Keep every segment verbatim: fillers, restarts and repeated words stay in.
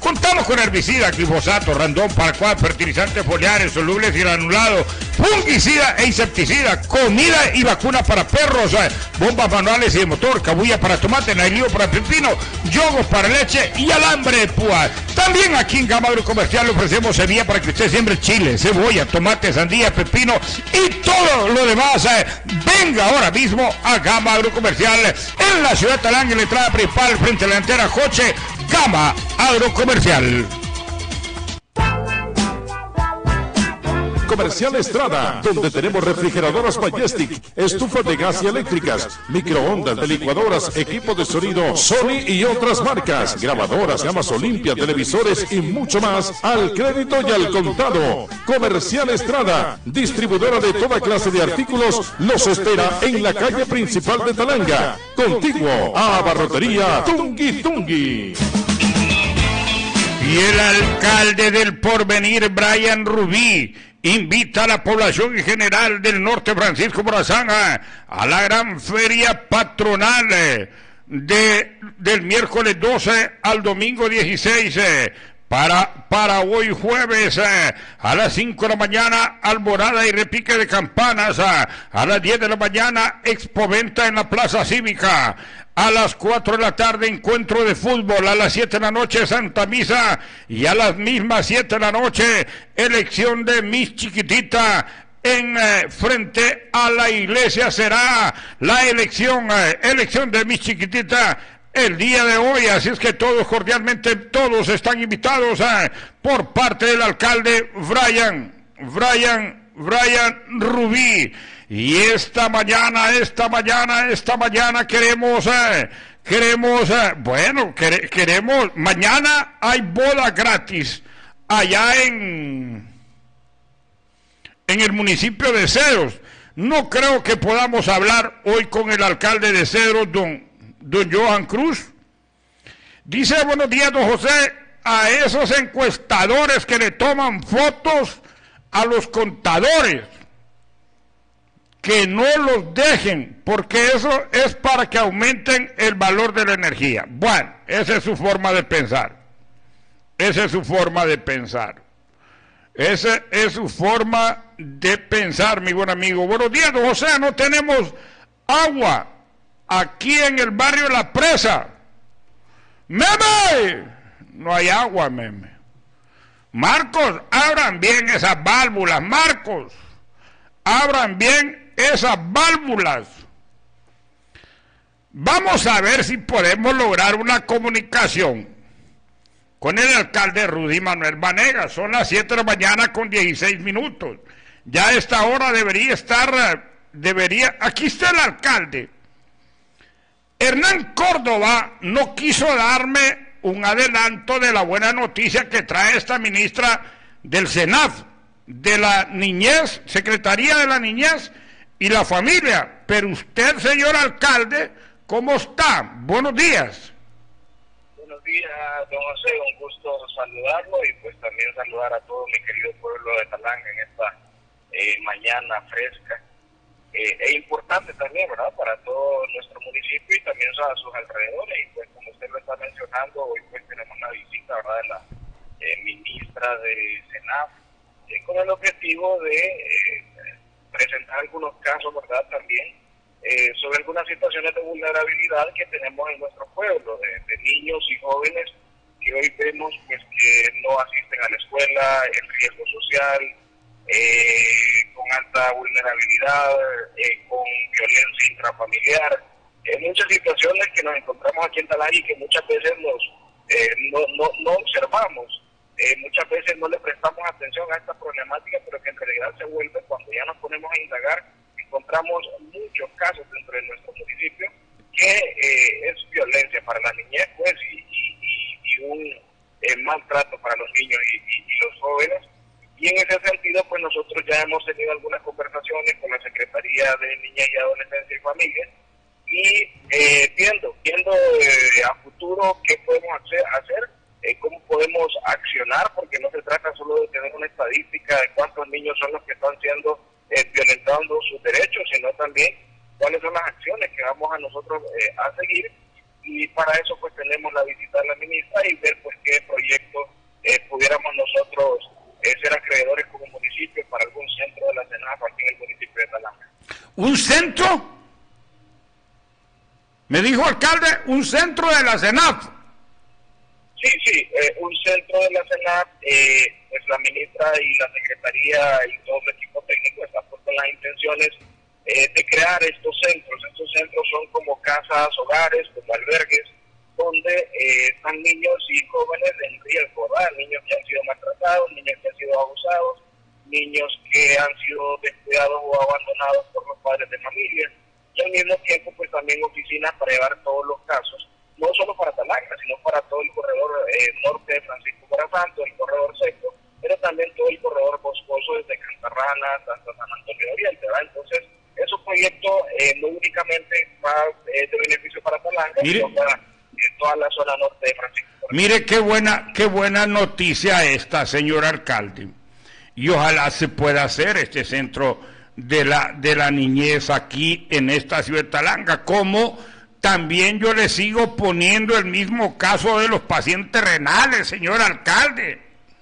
Contamos con herbicida, glifosato, randón, paraquat, fertilizantes foliares, solubles y granulados, fungicida e insecticida, comida y vacuna para perros, eh, bombas manuales y de motor, cabulla para tomate, nailío para pepino, yogos para leche y alambre de púa. También aquí en Gama Agrocomercial le ofrecemos semilla para que usted siembre chile, cebolla, tomate, sandía, pepino y todo lo demás. Eh, venga ahora mismo a Gama Agrocomercial en la ciudad de Talán, en la entrada principal frente a la antena Joche. Gama Agrocomercial. Comercial Estrada, donde tenemos refrigeradoras Majestic, estufas de gas y eléctricas, microondas, de licuadoras, equipo de sonido Sony y otras marcas, grabadoras, gamas Olimpia, televisores y mucho más al crédito y al contado. Comercial Estrada, distribuidora de toda clase de artículos, los espera en la calle principal de Talanga, contiguo a Barrotería Tungui Tungui. Y el alcalde del Porvenir, Brian Rubí, invita a la población en general del norte Francisco Morazán a la gran feria patronal de, del miércoles doce al domingo dieciséis. Para, para hoy jueves eh, a las cinco de la mañana, alborada y repique de campanas. eh, a las diez de la mañana, expoventa en la Plaza Cívica. A las cuatro de la tarde, encuentro de fútbol. A las siete de la noche, Santa Misa. Y a las mismas siete de la noche, elección de Miss Chiquitita. En eh, frente a la iglesia será la elección, eh, elección de Miss Chiquitita el día de hoy, así es que todos cordialmente, todos están invitados eh, por parte del alcalde Brian, Brian, Brian Rubí. Y esta mañana, esta mañana, esta mañana queremos, eh, queremos, eh, bueno, quere, queremos, mañana hay boda gratis allá en, en el municipio de Cedros. No creo que podamos hablar hoy con el alcalde de Cedros, don Don Johan Cruz. Dice: buenos días, don José, a esos encuestadores que le toman fotos a los contadores, que no los dejen, porque eso es para que aumenten el valor de la energía. Bueno, esa es su forma de pensar. Esa es su forma de pensar. Esa es su forma de pensar, mi buen amigo. Buenos días, don José, no tenemos agua aquí en el barrio La Presa. ¡Meme! No hay agua, meme. Marcos, abran bien esas válvulas, Marcos. Abran bien esas válvulas. Vamos a ver si podemos lograr una comunicación con el alcalde Rudy Manuel Vanegas. Son las siete de la mañana con dieciséis minutos. Ya a esta hora debería estar, debería, aquí está el alcalde. Hernán Córdoba no quiso darme un adelanto de la buena noticia que trae esta ministra del SENAF, de la niñez, Secretaría de la Niñez y la Familia. Pero usted, señor alcalde, ¿cómo está? Buenos días. Buenos días, don José, un gusto saludarlo y pues también saludar a todo mi querido pueblo de Talanga en esta eh, mañana fresca. Eh, e importante también, ¿verdad?, para todo nuestro municipio y también a sus alrededores. Y pues como usted lo está mencionando, hoy pues tenemos una visita, ¿verdad?, de la eh, ministra de SENAF, eh, con el objetivo de eh, presentar algunos casos, ¿verdad?, también eh, sobre algunas situaciones de vulnerabilidad que tenemos en nuestro pueblo, de, de niños y jóvenes que hoy vemos pues que no asisten a la escuela, el riesgo social, Eh, con alta vulnerabilidad, eh, con violencia intrafamiliar, eh, muchas situaciones que nos encontramos aquí en Talagua y que muchas veces nos, eh, no, no, no observamos, eh, muchas veces no le prestamos atención a esta problemática, pero que en realidad se vuelve cuando ya nos ponemos a indagar, encontramos muchos casos dentro de nuestro municipio que eh, es violencia para la niñez pues y, y, y, y un eh, maltrato para los niños y, y, y los jóvenes. Y en ese sentido, pues nosotros ya hemos tenido algunas conversaciones con la Secretaría de Niñez y Adolescencia y Familia, y eh, viendo, viendo eh, a futuro qué podemos hacer, hacer eh, cómo podemos accionar, porque no se trata solo de tener una estadística de cuántos niños son los que están siendo eh, violentando sus derechos, sino también cuáles son las acciones que vamos a nosotros eh, a seguir. Y para eso pues tenemos la visita de la ministra y ver pues qué proyectos ¿Un centro? Me dijo alcalde, un centro de la CENAF. Sí, sí, eh, un centro de la CENAF, eh, pues la ministra y la secretaría y todo el equipo técnico están con las intenciones eh, de crear estos centros. Estos centros son como casas, hogares, como albergues, donde eh, están niños y jóvenes en riesgo, ¿verdad? Niños que han sido maltratados, niños que han sido abusados, niños que han sido descuidados o abandonados por los padres de familia, y al mismo tiempo pues también oficinas para llevar todos los casos, no solo para Talanga, sino para todo el corredor eh, norte de Francisco Morazán, todo el corredor seco, pero también todo el corredor boscoso desde Cantarranas hasta San Antonio Oriente, ¿verdad? Entonces, esos proyectos eh, no únicamente va eh, de beneficio para Talanga, Mire, sino para eh, toda la zona norte de Francisco Morazán. Mire qué buena, qué buena noticia esta, señor alcalde. Y ojalá se pueda hacer este centro de la, de la niñez aquí en esta ciudad de Talanga, como también yo le sigo poniendo el mismo caso de los pacientes renales, señor alcalde.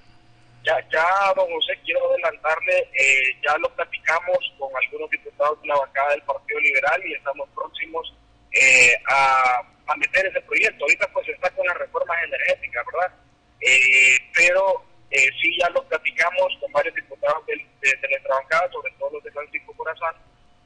Ya, ya, don José, quiero adelantarle, eh, ya lo platicamos con algunos diputados de la bancada del Partido Liberal y estamos próximos eh, a, a meter ese proyecto. Ahorita pues está con las reformas energéticas, ¿verdad? Eh, pero eh, sí ya lo platicamos con varios diputados de, de, de nuestra bancada, sobre todo los de Francisco Morazán,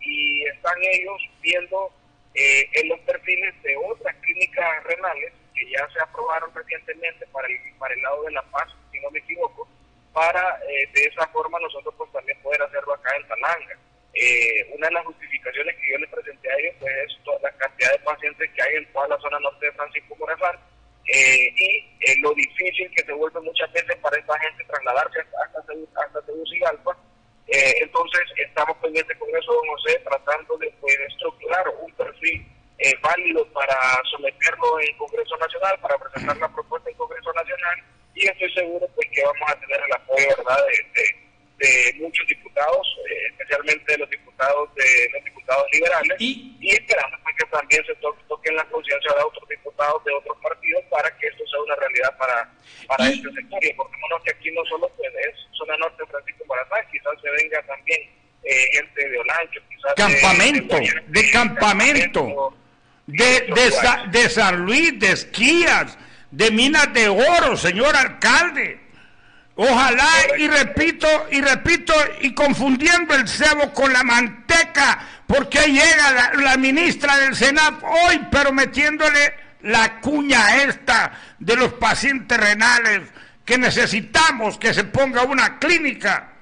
y están ellos viendo eh, en los perfiles de otras clínicas renales que ya se aprobaron recientemente para el, para el lado de La Paz, si no me equivoco, para eh, de esa forma nosotros pues también poder hacerlo acá en Talanga. Eh, una de las justificaciones que yo le presenté a ellos pues es toda la cantidad de pacientes que hay en toda la zona norte de Francisco Morazán, eh, y eh, lo difícil que se vuelve muchas veces para esta gente trasladarse hasta, hasta, hasta Tegucigalpa. Eh, entonces estamos pendientes con eso, don José, tratando de pues, estructurar un perfil eh, válido para someterlo en Congreso Nacional, para presentar la propuesta en Congreso Nacional, y estoy seguro pues que vamos a tener el apoyo, ¿verdad?, de, de, de muchos diputados, eh, especialmente de los diputados de los diputados liberales, y, y esperamos pues, que también se to toquen la conciencia de otros diputados de otros partidos para que esto sea una realidad para, para y, este sector. Y porque no, que aquí no solo pues, es zona norte de Francisco Morazán, quizás se venga también eh, gente de Olancho, quizás campamento, de, de, de, de campamento, de, de, de, Sa de San Luis, de Esquías, de Minas de Oro, señor alcalde. Ojalá, y repito, y repito, y confundiendo el cebo con la manteca, porque llega la, la ministra del CENAF hoy, pero metiéndole la cuña esta de los pacientes renales, que necesitamos que se ponga una clínica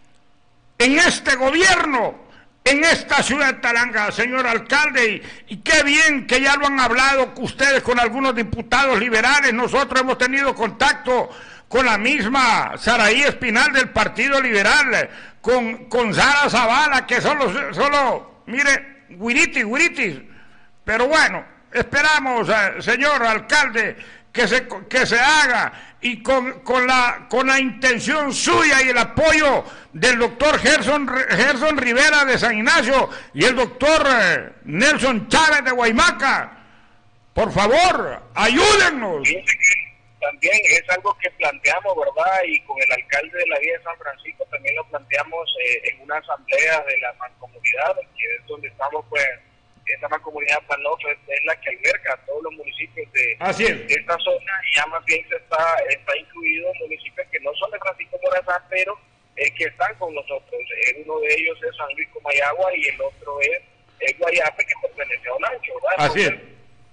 en este gobierno, en esta ciudad de Talanga, señor alcalde, y, y qué bien que ya lo han hablado ustedes con algunos diputados liberales. Nosotros hemos tenido contacto con la misma Saraí Espinal del Partido Liberal, con, con Sara Zavala, que solo, solo mire, guiritis, guiritis. Pero bueno, esperamos, eh, señor alcalde, que se, que se haga, y con, con, la, con la intención suya y el apoyo del doctor Gerson, Gerson Rivera de San Ignacio y el doctor eh, Nelson Chávez de Guaymaca. Por favor, ayúdennos. También es algo que planteamos, ¿verdad? Y con el alcalde de la vía de San Francisco también lo planteamos eh, en una asamblea de la mancomunidad, que es donde estamos, pues, esa mancomunidad Panoso es, es la que alberga a todos los municipios de, de esta zona, y ya más bien se está, está incluido municipios que no son de Francisco Morazán, pero eh, que están con nosotros. Eh, uno de ellos es San Luis Comayagua y el otro es eh, Guayape, que pertenece a Olancho, ¿verdad? Así es.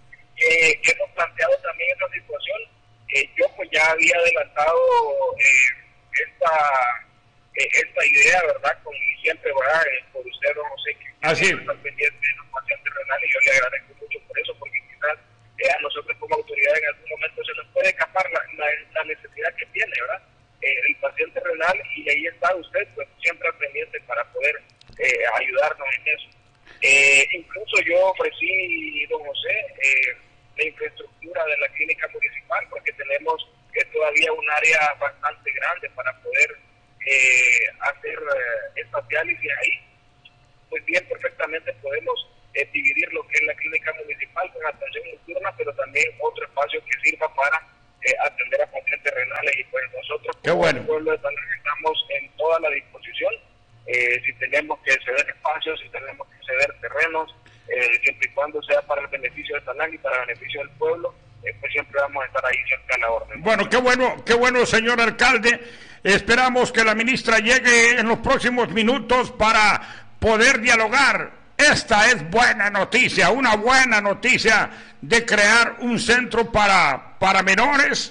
Eh, hemos planteado también esta situación. Eh, yo pues ya había adelantado eh, esta eh, esta idea, ¿verdad? Con, y siempre, ¿verdad? Eh, por usted, no sé, que así está pendiente de los pacientes renales, y yo le agradezco mucho por eso, porque quizás eh, a nosotros como autoridad en algún momento se nos puede escapar la, la, la necesidad que tiene, ¿verdad? Eh, el paciente renal, y ahí está usted, pues siempre pendiente para poder eh, ayudarnos en eso. Eh, incluso yo ofrecí, don José, eh, la infraestructura de la clínica municipal, porque tenemos eh, todavía un área bastante grande para poder eh, hacer eh, esta diálisis ahí. Pues bien, perfectamente podemos eh, dividir lo que es la clínica municipal con atención nocturna, pero también otro espacio que sirva para eh, atender a pacientes renales. Y pues nosotros, Qué como bueno. el pueblo de Talanga, estamos en toda la disposición. Eh, si tenemos que ceder espacios, si tenemos que ceder cuando sea para el beneficio de Talán y para el beneficio del pueblo, eh, pues siempre vamos a estar ahí cerca de la orden. Bueno, qué bueno, qué bueno, señor alcalde. Esperamos que la ministra llegue en los próximos minutos para poder dialogar. Esta es buena noticia, una buena noticia de crear un centro para, para menores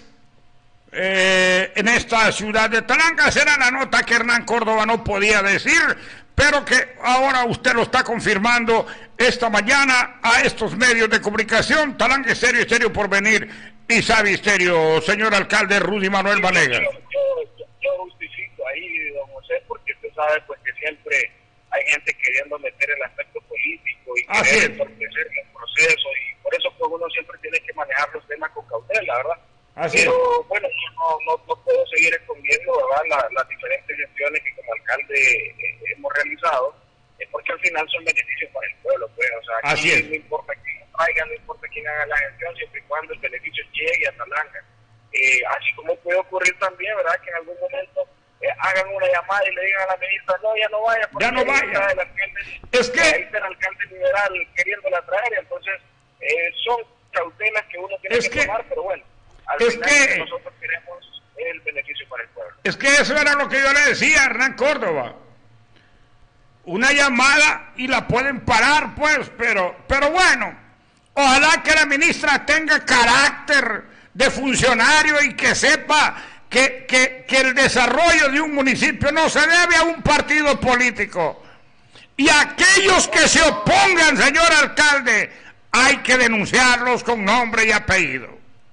eh, en esta ciudad de Talanga. Será la nota que Hernán Córdoba no podía decir, pero que ahora usted lo está confirmando esta mañana a estos medios de comunicación. Talanga Estéreo, Estéreo Porvenir y Sabi Estéreo. Señor alcalde Rudy Manuel Vanegas. Yo, yo, yo justifico ahí, don José, porque usted sabe pues que siempre hay gente queriendo meter el aspecto político y Así querer es. entorpecer el proceso, y por eso pues uno siempre tiene que manejar los temas con cautela, ¿verdad? Así Pero es. bueno, no, no, no puedo seguir escondiendo, ¿verdad?, la, las diferentes gestiones que como alcalde eh, hemos realizado, eh, porque al final son beneficios para el pueblo, pues, o sea, aquí Así es. no importa quién lo traiga, no importa quién haga la gestión, siempre y cuando el beneficio llegue a Talanga. Eh, así como puede ocurrir también, ¿verdad?, que en algún momento eh, hagan una llamada y le digan a la ministra, no, ya no vaya, porque Ya no ahí vaya. está el alcalde, Es que- ahí está el alcalde liberal queriéndola traer, entonces eh, son cautelas que uno tiene Es que, que- tomar, pero bueno, al es final que- nosotros queremos el beneficio para el pueblo. Es que eso era lo que yo le decía a Hernán Córdoba. Una llamada y la pueden parar, pues, pero, pero bueno, ojalá que la ministra tenga carácter de funcionario y que sepa que, que, que el desarrollo de un municipio no se debe a un partido político. Y aquellos que se opongan, señor alcalde, hay que denunciarlos con nombre y apellido.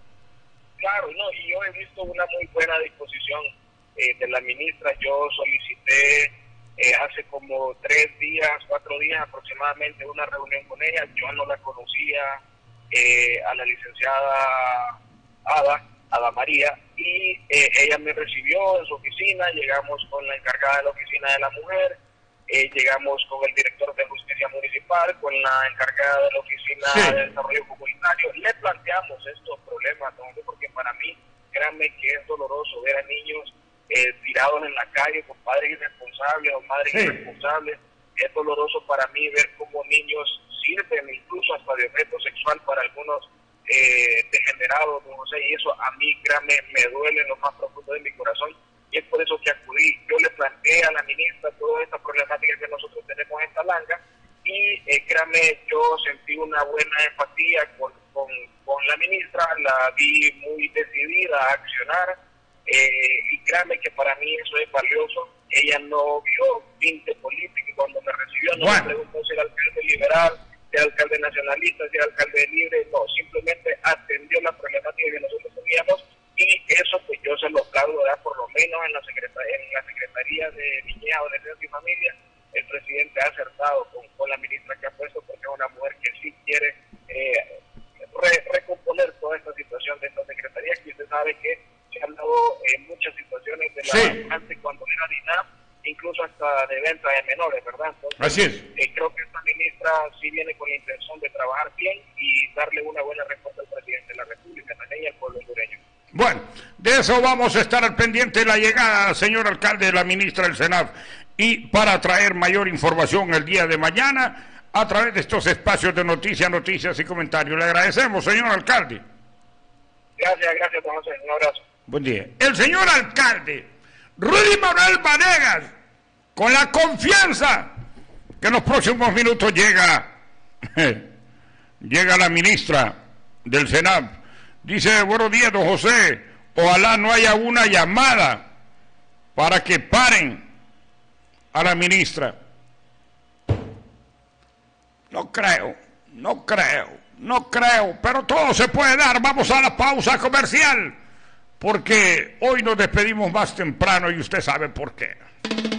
Claro, no, y yo he visto una muy buena disposición eh, de la ministra. Yo solicité eh, hace como tres días, cuatro días aproximadamente una reunión con ella. Yo no la conocía, eh, a la licenciada Ada, Ada María, y eh, ella me recibió en su oficina. Llegamos con la encargada de la oficina de la mujer, eh, llegamos con el director de justicia municipal, con la encargada de la oficina Sí. de desarrollo comunitario. Le planteamos estos problemas, ¿no? Porque para mí, créanme que es doloroso ver a niños eh, tirados en la calle con padres irresponsables o madres Sí. irresponsables. Es doloroso para mí ver cómo niños sirven incluso hasta de objeto sexual para algunos eh, degenerados, no sé, y eso a mí, créanme, me duele en lo más profundo de mi corazón, y es por eso que acudí. Yo le planteé a la ministra toda esta problemática que nosotros tenemos en Talanga, y eh, créanme, yo sentí una buena empatía con, con, con la ministra, la vi muy decidida a accionar, eh, y créanme que para mí eso es valioso. Ella no vio tinte político, y cuando me recibió no Bueno. me preguntó si era alcalde liberal, si era alcalde nacionalista, si era alcalde libre, no, simplemente atendió la problemática que nosotros teníamos, y eso pues yo se lo aplaudo, ¿verdad? Por lo menos en la, secreta- en la Secretaría de Niñez, Adolescencia y Familia, el presidente ha acertado con, con la ministra que ha puesto, porque es una mujer que sí quiere eh, re- recomponer toda esta situación de esta secretaría, que usted sabe que se han dado eh, muchas situaciones de la Sí. antes cuando era DINAP, incluso hasta de venta de menores, ¿verdad? Entonces, Así es. eh, creo que esta ministra sí viene con la intención de trabajar bien y darle una buena respuesta al presidente de la República, también y al pueblo hondureño. Bueno, de eso vamos a estar al pendiente de la llegada, señor alcalde, de la ministra del Senado, y para traer mayor información el día de mañana a través de estos espacios de noticias, noticias y comentarios. Le agradecemos, señor alcalde. Gracias, gracias, don José. Un abrazo. Buen día. El señor alcalde, Rudy Manuel Vanegas, con la confianza que en los próximos minutos llega, llega la ministra del Senado. Dice, buenos días, don José, ojalá no haya una llamada para que paren a la ministra. No creo, no creo, no creo, pero todo se puede dar. Vamos a la pausa comercial, porque hoy nos despedimos más temprano y usted sabe por qué.